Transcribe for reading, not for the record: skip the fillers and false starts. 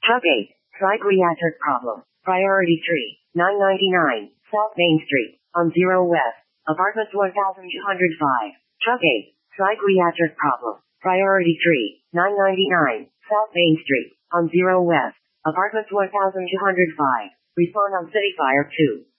Truck 8, psychiatric problem. Priority 3, 999, South Main Street, on 0 West, apartment 1205. Truck 8, psychiatric problem. Priority 3, 999, South Main Street, on 0 West, apartment 1205. Respond on City Fire 2.